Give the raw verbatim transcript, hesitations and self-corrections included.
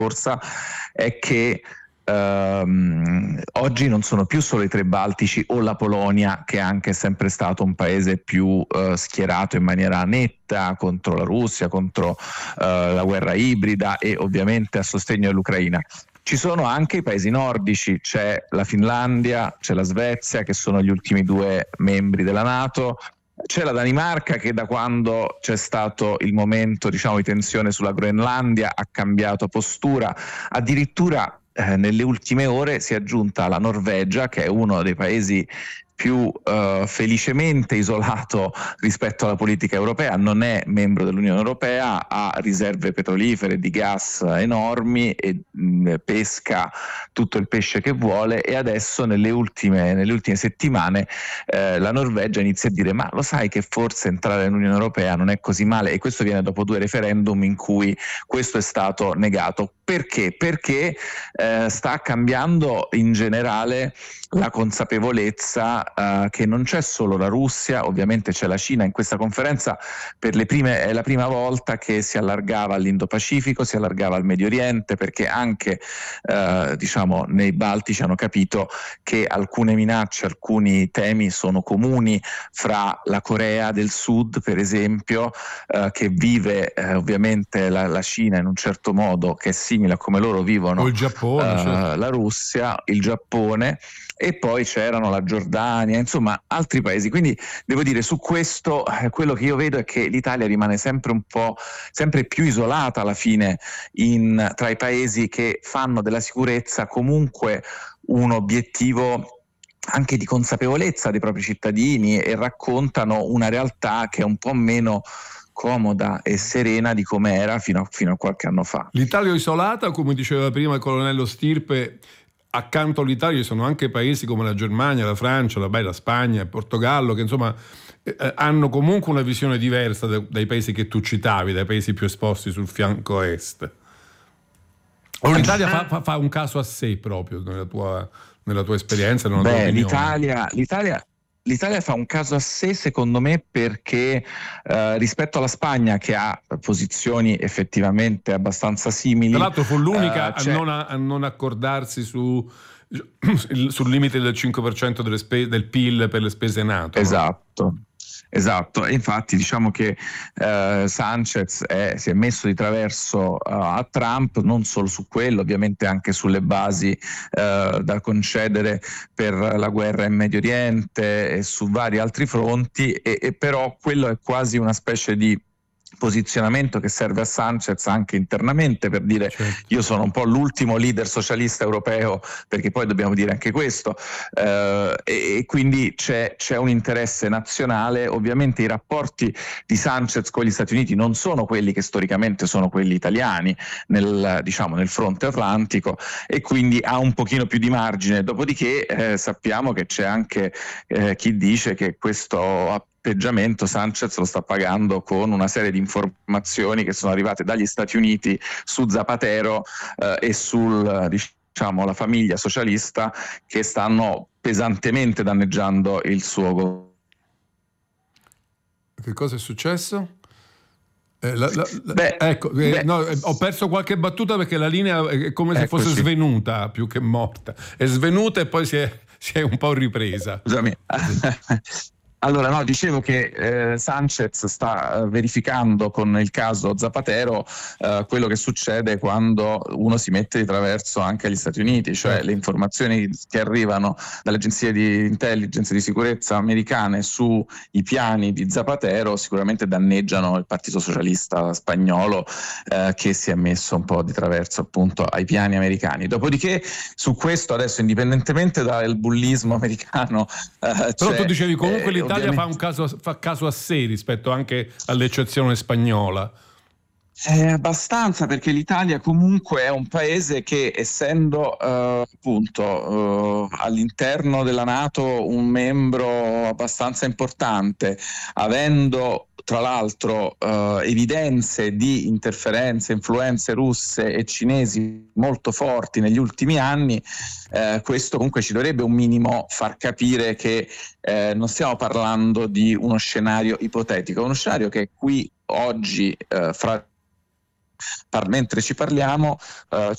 scorsa è che ehm, oggi non sono più solo i tre Baltici o la Polonia, che anche è sempre stato un paese più eh, schierato in maniera netta contro la Russia, contro eh, la guerra ibrida e ovviamente a sostegno dell'Ucraina. Ci sono anche i paesi nordici, c'è la Finlandia, c'è la Svezia, che sono gli ultimi due membri della NATO. C'è la Danimarca, che da quando c'è stato il momento, diciamo, di tensione sulla Groenlandia ha cambiato postura. Addirittura eh, nelle ultime ore si è aggiunta la Norvegia, che è uno dei paesi più eh, felicemente isolato rispetto alla politica europea, non è membro dell'Unione Europea, ha riserve petrolifere di gas enormi e mh, pesca tutto il pesce che vuole, e adesso nelle ultime, nelle ultime settimane eh, la Norvegia inizia a dire: ma lo sai che forse entrare nell'Unione Europea non è così male? E questo viene dopo due referendum in cui questo è stato negato. Perché? Perché eh, sta cambiando in generale la consapevolezza uh, che non c'è solo la Russia, ovviamente c'è la Cina. In questa conferenza per le prime, è la prima volta che si allargava all'Indo-Pacifico, si allargava al Medio Oriente, perché anche uh, diciamo nei Baltici hanno capito che alcune minacce, alcuni temi sono comuni fra la Corea del Sud, per esempio, uh, che vive uh, ovviamente la, la Cina in un certo modo che è simile a come loro vivono o il Giappone, uh, certo. la Russia, il Giappone, e poi c'erano la Giordania, insomma altri paesi. Quindi devo dire, su questo eh, quello che io vedo è che l'Italia rimane sempre un po' sempre più isolata alla fine in, tra i paesi che fanno della sicurezza comunque un obiettivo anche di consapevolezza dei propri cittadini, e raccontano una realtà che è un po' meno comoda e serena di come era fino a, fino a qualche anno fa. L'Italia isolata, come diceva prima il colonnello Stirpe, accanto all'Italia ci sono anche paesi come la Germania, la Francia, la, beh, la Spagna, il Portogallo, che insomma eh, hanno comunque una visione diversa da, dai paesi che tu citavi, dai paesi più esposti sul fianco est. O l'Italia fa, fa, fa un caso a sé proprio nella tua, nella tua esperienza, nella Beh, tua opinione? L'Italia, l'Italia L'Italia fa un caso a sé, secondo me, perché eh, rispetto alla Spagna, che ha posizioni effettivamente abbastanza simili. Tra l'altro fu l'unica eh, a, non a, a non accordarsi su, sul limite del cinque per cento delle spe, del P I L per le spese NATO. Esatto. No? Esatto, e infatti diciamo che eh, Sanchez è, si è messo di traverso uh, a Trump, non solo su quello, ovviamente anche sulle basi uh, da concedere per la guerra in Medio Oriente e su vari altri fronti, e, e però quello è quasi una specie di posizionamento che serve a Sanchez anche internamente, per dire: certo, io sono un po' l'ultimo leader socialista europeo, perché poi dobbiamo dire anche questo, eh, e quindi c'è, c'è un interesse nazionale. Ovviamente i rapporti di Sanchez con gli Stati Uniti non sono quelli che storicamente sono quelli italiani nel, diciamo, nel fronte atlantico, e quindi ha un pochino più di margine. Dopodiché eh, sappiamo che c'è anche eh, chi dice che questo atteggiamento Sanchez lo sta pagando con una serie di informazioni che sono arrivate dagli Stati Uniti su Zapatero eh, e sul diciamo la famiglia socialista, che stanno pesantemente danneggiando il suo governo. Che cosa è successo? Eh, la, la, la, beh, ecco, eh, beh. no, eh, ho perso qualche battuta perché la linea è come se Eccoci. fosse svenuta più che morta. È svenuta e poi si è, si è un po' ripresa. Scusami. Allora, no, dicevo che eh, Sanchez sta eh, verificando con il caso Zapatero eh, quello che succede quando uno si mette di traverso anche agli Stati Uniti, cioè eh. le informazioni che arrivano dalle agenzie di intelligence di sicurezza americane sui piani di Zapatero sicuramente danneggiano il Partito Socialista spagnolo, eh, che si è messo un po' di traverso appunto ai piani americani. Dopodiché su questo adesso, indipendentemente dal bullismo americano, eh, però tu dicevi comunque eh, l'Italia fa un caso, fa caso a sé rispetto anche all'eccezione spagnola. Eh, abbastanza, perché l'Italia comunque è un paese che, essendo eh, appunto eh, all'interno della NATO un membro abbastanza importante, avendo tra l'altro eh, evidenze di interferenze, influenze russe e cinesi molto forti negli ultimi anni, eh, questo comunque ci dovrebbe un minimo far capire che eh, non stiamo parlando di uno scenario ipotetico, uno scenario che qui oggi eh, fra mentre ci parliamo, uh,